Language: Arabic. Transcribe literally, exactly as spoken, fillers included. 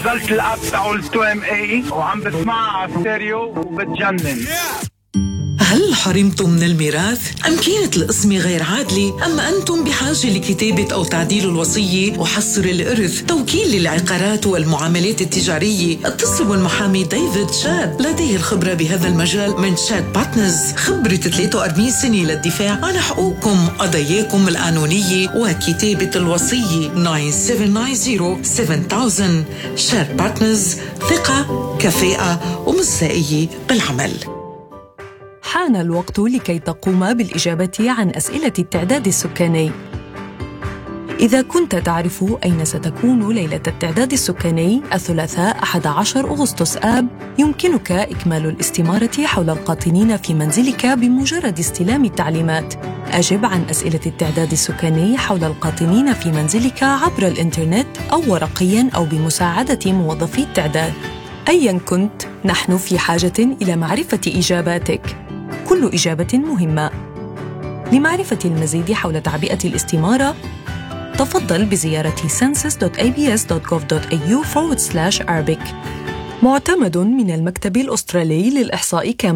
نزلت الاب تاعو التو ام اي وعم بسمعها على ستيريو وبتجنن. هل حرمتم من الميراث؟ أم كانت القسمة غير عادلة؟ أم أنتم بحاجة لكتابة أو تعديل الوصية وحصر الإرث؟ توكيل للعقارات والمعاملات التجارية؟ اتصلوا بالمحامي ديفيد شاد، لديه الخبرة بهذا المجال من شاد بارتنرز، خبرة ثلاثة وأربعين سنة للدفاع عن حقوقكم، قضاياكم القانونية وكتابة الوصية. تسعة سبعة تسعة صفر سبعة ألف. شاد بارتنرز، ثقة، كفاءة ومصداقية بالعمل. حان الوقت لكي تقوم بالإجابة عن أسئلة التعداد السكاني. إذا كنت تعرف أين ستكون ليلة التعداد السكاني الثلاثاء أحد عشر أغسطس آب، يمكنك إكمال الاستمارة حول القاطنين في منزلك بمجرد استلام التعليمات. أجب عن أسئلة التعداد السكاني حول القاطنين في منزلك عبر الإنترنت أو ورقياً أو بمساعدة موظفي التعداد. أياً كنت، نحن في حاجة إلى معرفة إجاباتك. كل إجابة مهمة. لمعرفة المزيد حول تعبئة الاستمارة، تفضل بزيارة census dot a b s dot gov dot a u forward slash arabic. معتمد من المكتب الأسترالي للإحصاء كامل.